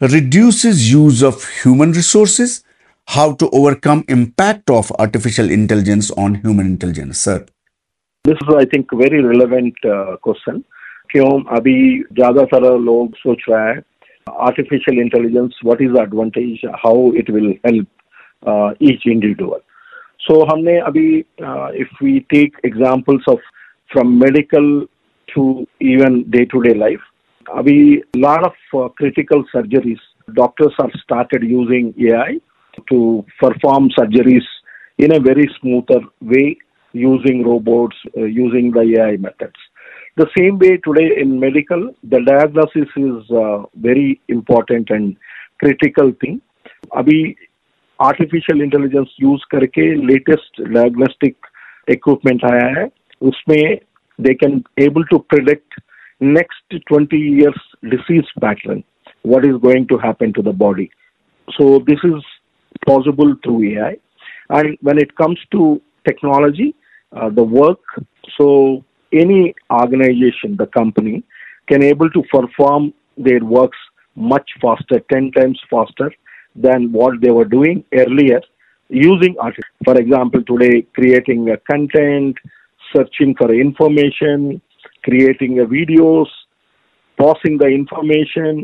reduces use of human resources? How to overcome impact of artificial intelligence on human intelligence, sir? This is, I think, very relevant question. क्यों अभी ज्यादा सारा लोग सोच रहा है artificial intelligence what is advantage how it will help each individual so हमने अभी if we take examples of from medical to even day to day life अभी lot of critical surgeries doctors have started using AI to perform surgeries in a very smoother way using robots, using the AI methods. The same way today in medical, the diagnosis is very important and critical thing. अभी artificial intelligence use करके latest diagnostic equipment आया है, उसमें they can able to predict next 20 years disease pattern, what is going to happen to the body. So this is possible through AI. And when it comes to technology, the work, so any organization, the company, can able to perform their works much faster, 10 times faster than what they were doing earlier using artificial. For example, today creating a content, searching for information, creating a videos, passing the information,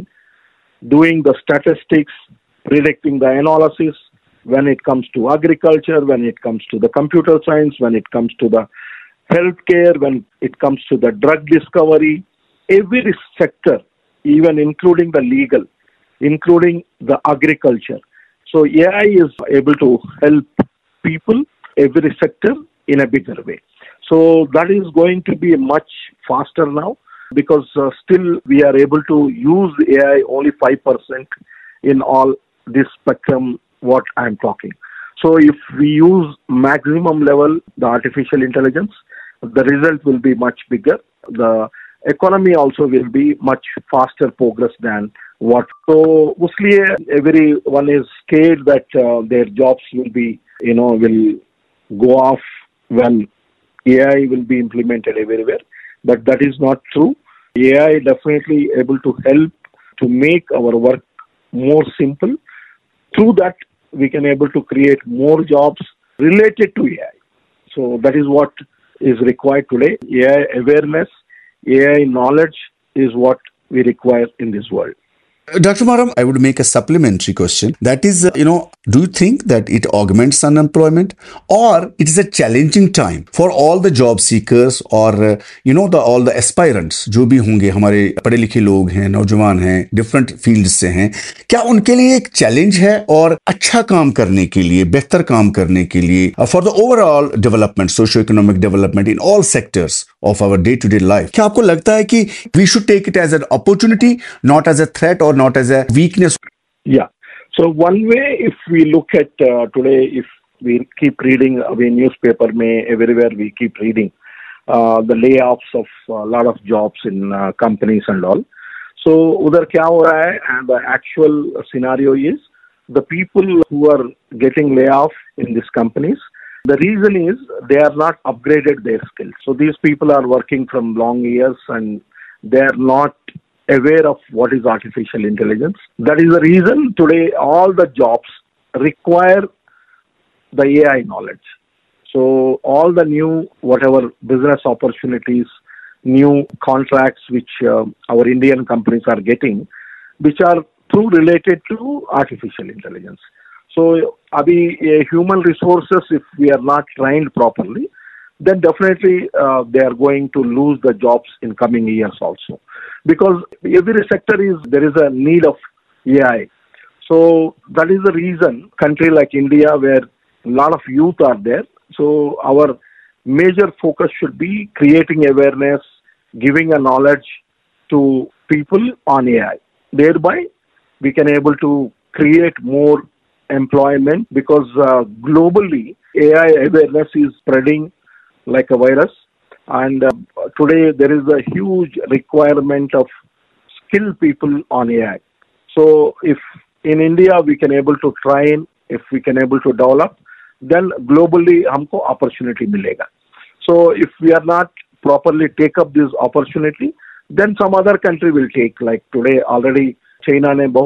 doing the statistics, predicting the analysis, when it comes to agriculture, when it comes to the computer science, when it comes to the healthcare, when it comes to the drug discovery, every sector, even including the legal, including the agriculture. So AI is able to help people, every sector in a bigger way. So that is going to be much faster now because still we are able to use AI only 5% in all this spectrum what I'm talking. So if we use maximum level the artificial intelligence, the result will be much bigger. The economy also will be much faster progress than what. So उसलिए everyone is scared that their jobs will be, will go off when AI will be implemented everywhere. But that is not true. AI definitely able to help to make our work more simple. Through that, we can able to create more jobs related to AI. So that is what is required today. AI awareness, AI knowledge is what we require in this world. Dr. Maram, I would make a supplementary question. That is, do you think that it augments unemployment or it is a challenging time for all the job seekers or, all the aspirants जो भी होंगे हमारे पढ़े लिखे लोग हैं, नौजवान हैं, different fields से हैं, क्या उनके लिए एक challenge है और अच्छा काम करने के लिए, बेहतर काम करने के लिए, for the overall development, socio-economic development in all sectors of our day-to-day life, क्या आपको लगता है कि we should take it as an opportunity, not as a threat or not as a weakness? Yeah. So one way, if we look at today, if we keep reading अभी newspaper में everywhere we keep reading the layoffs of a lot of jobs in companies and all. So उधर क्या हो रहा है? And the actual scenario is the people who are getting layoff in these companies. The reason is they are not upgraded their skills. So these people are working from long years and they are not aware of what is artificial intelligence. That is the reason today all the jobs require the AI knowledge. So all the new whatever business opportunities, new contracts which our Indian companies are getting, which are through related to artificial intelligence. So abhi human resources, if we are not trained properly, then definitely they are going to lose the jobs in coming years also. Because every sector there is a need of AI. So that is the reason country like India where a lot of youth are there. So our major focus should be creating awareness, giving a knowledge to people on AI. Thereby we can able to create more employment because globally AI awareness is spreading like a virus, and today there is a huge requirement of skilled people on AI. So if in India we can able to train, if we can able to develop, then globally हमको opportunity मिलेगा. So if we are not properly take up this opportunity, then some other country will take. Like today already China ने